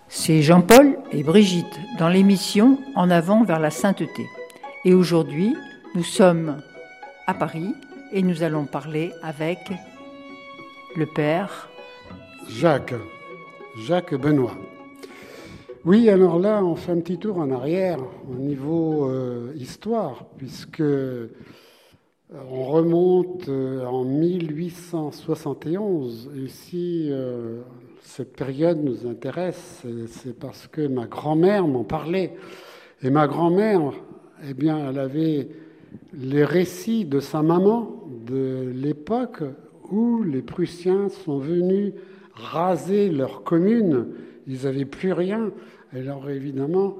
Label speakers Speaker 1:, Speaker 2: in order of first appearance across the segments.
Speaker 1: C'est Jean-Paul et Brigitte dans l'émission En avant vers la sainteté. Et aujourd'hui, nous sommes à Paris et nous allons parler avec le père
Speaker 2: Jacques Benoît. Oui, alors là, on fait un petit tour en arrière au niveau histoire, puisque on remonte en 1871. Et si cette période nous intéresse, c'est parce que ma grand-mère m'en parlait. Et ma grand-mère, eh bien, elle avait les récits de sa maman de l'époque où les Prussiens sont venus raser leur commune. Ils n'avaient plus rien. Alors évidemment,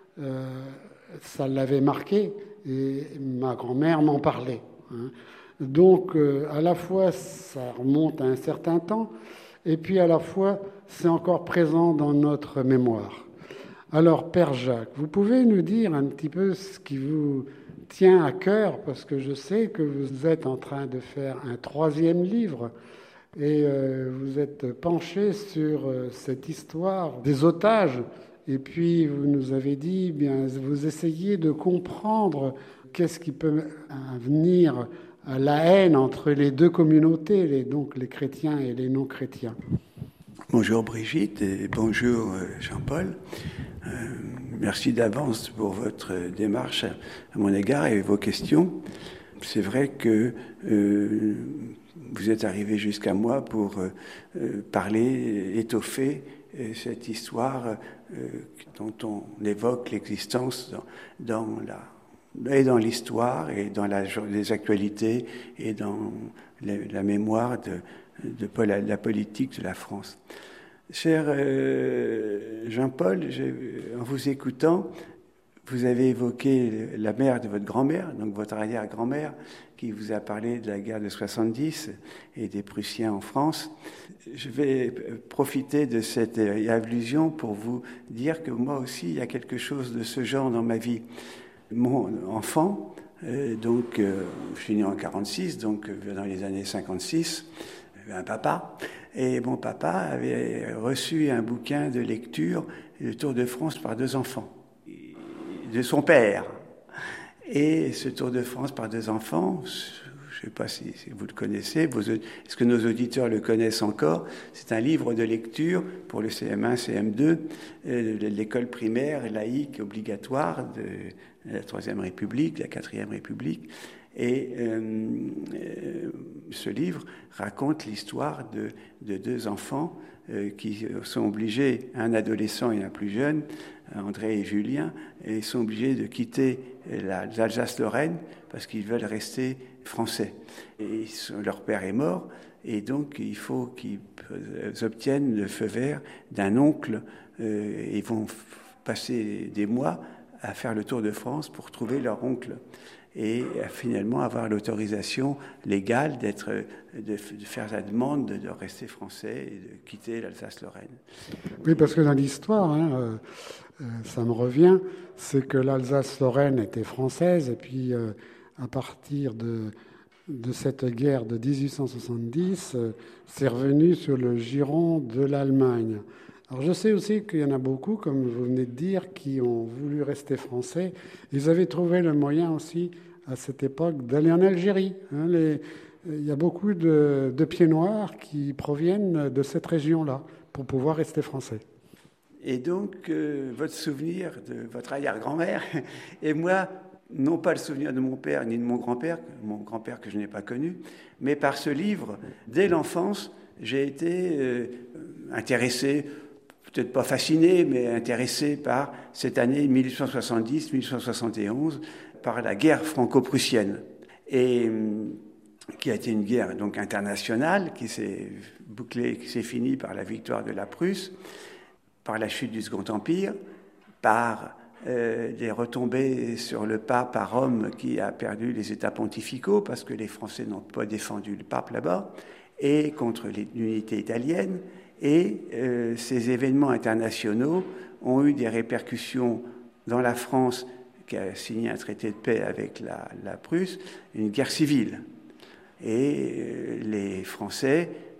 Speaker 2: ça l'avait marqué et ma grand-mère m'en parlait. Donc à la fois, ça remonte à un certain temps et puis à la fois, c'est encore présent dans notre mémoire. Alors, Père Jacques, vous pouvez nous dire un petit peu ce qui vous tient à cœur, parce que je sais que vous êtes en train de faire un 3e livre et vous êtes penché sur cette histoire des otages. Et puis, vous nous avez dit, bien, vous essayez de comprendre qu'est-ce qui peut venir à la haine entre les deux communautés, donc les chrétiens et les non-chrétiens.
Speaker 3: Bonjour Brigitte et bonjour Jean-Paul. Merci d'avance pour votre démarche à mon égard et vos questions. C'est vrai que vous êtes arrivé jusqu'à moi pour parler, étoffer cette histoire dont on évoque l'existence dans l'histoire et dans les actualités et dans la mémoire de la politique de la France. Cher Jean-Paul, en vous écoutant, vous avez évoqué la mère de votre grand-mère, donc votre arrière-grand-mère, qui vous a parlé de la guerre de 70 et des Prussiens en France. Je vais profiter de cette allusion pour vous dire que moi aussi, il y a quelque chose de ce genre dans ma vie. Mon enfant, je suis né en 46, donc dans les années 56, j'avais un papa. Et mon papa avait reçu un bouquin de lecture, Le Tour de France par 2 enfants, de son père. Et ce Tour de France par 2 enfants, je ne sais pas si vous le connaissez, est-ce que nos auditeurs le connaissent encore? C'est un livre de lecture pour le CM1, CM2, de l'école primaire laïque obligatoire de la Troisième République, la Quatrième République. Et ce livre raconte l'histoire de 2 enfants qui sont obligés, un adolescent et un plus jeune, André et Julien, et sont obligés de quitter l'Alsace-Lorraine parce qu'ils veulent rester français. Et leur père est mort, et donc il faut qu'ils obtiennent le feu vert d'un oncle. Ils vont passer des mois à faire le tour de France pour trouver leur oncle et finalement avoir l'autorisation légale de faire la demande de rester français et de quitter l'Alsace-Lorraine.
Speaker 2: Oui, parce que dans l'histoire, ça me revient, c'est que l'Alsace-Lorraine était française, et puis à partir de cette guerre de 1870, c'est revenu sur le giron de l'Allemagne. Alors je sais aussi qu'il y en a beaucoup, comme vous venez de dire, qui ont voulu rester français. Ils avaient trouvé le moyen aussi, à cette époque, d'aller en Algérie. Il y a beaucoup de pieds noirs qui proviennent de cette région-là pour pouvoir rester français.
Speaker 3: Et donc, votre souvenir de votre arrière-grand-mère et moi, non pas le souvenir de mon père ni de mon grand-père que je n'ai pas connu, mais par ce livre, dès l'enfance, j'ai été intéressé, peut-être pas fasciné, mais intéressé par cette année 1870-1871, par la guerre franco-prussienne, et qui a été une guerre donc internationale, qui s'est bouclée, qui s'est finie par la victoire de la Prusse, par la chute du Second Empire, par des retombées sur le pape à Rome qui a perdu les États pontificaux parce que les Français n'ont pas défendu le pape là-bas, et contre l'unité italienne. Et ces événements internationaux ont eu des répercussions dans la France, qui a signé un traité de paix avec la Prusse, une guerre civile. Et les Français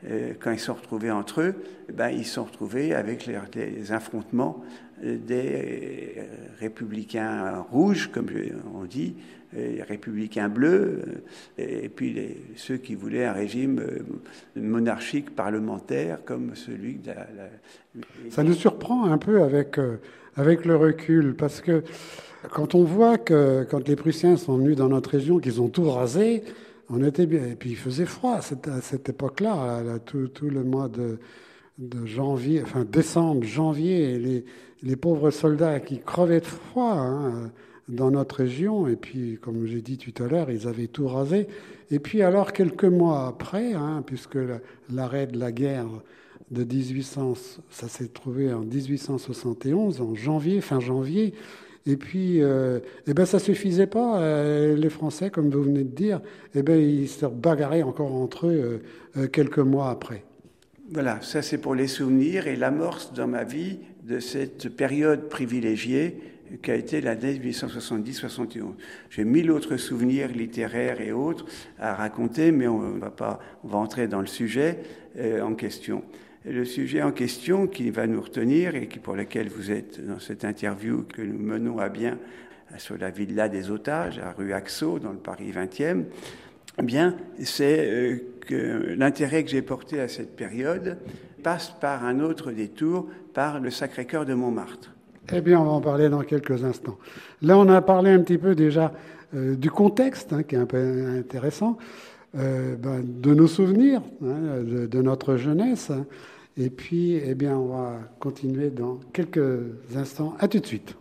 Speaker 3: quand ils sont retrouvés entre eux, ils sont retrouvés avec les affrontements des républicains rouges, comme on dit, les républicains bleus, et puis ceux qui voulaient un régime monarchique parlementaire comme celui de
Speaker 2: Ça nous surprend un peu avec le recul, parce que quand on voit que quand les Prussiens sont venus dans notre région, qu'ils ont tout rasé, on était bien. Et puis il faisait froid à cette époque-là, tout le mois de janvier, enfin décembre, janvier, et les pauvres soldats qui crevaient de froid dans notre région. Et puis, comme j'ai dit tout à l'heure, ils avaient tout rasé. Et puis alors, quelques mois après, puisque l'arrêt de la guerre de 1800, ça s'est trouvé en 1871, en janvier, fin janvier. Et puis, ça suffisait pas. Les Français, comme vous venez de dire, ils se bagarraient encore entre eux quelques mois après.
Speaker 3: Voilà, ça c'est pour les souvenirs et l'amorce dans ma vie de cette période privilégiée qu'a été l'année 1870-71. J'ai 1000 autres souvenirs littéraires et autres à raconter, mais on va entrer dans le sujet en question. Et le sujet en question qui va nous retenir et pour lequel vous êtes dans cette interview que nous menons à bien sur la villa des Otages, à rue Axo, dans le Paris 20e, c'est que l'intérêt que j'ai porté à cette période passe par un autre détour, par le Sacré-Cœur de Montmartre.
Speaker 2: On va en parler dans quelques instants. Là, on a parlé un petit peu déjà du contexte, qui est un peu intéressant, de nos souvenirs, de notre jeunesse. Et puis, on va continuer dans quelques instants. À tout de suite.